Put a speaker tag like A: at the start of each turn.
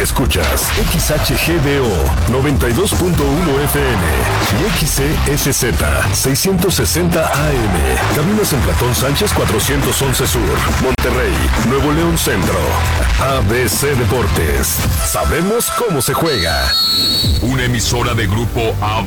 A: Escuchas XHGDO 92.1 FM y XCSZ 660 AM. Cabinas en Platón Sánchez 411 Sur, Monterrey, Nuevo León Centro. ABC Deportes. Sabemos cómo se juega.
B: Una emisora de Grupo A.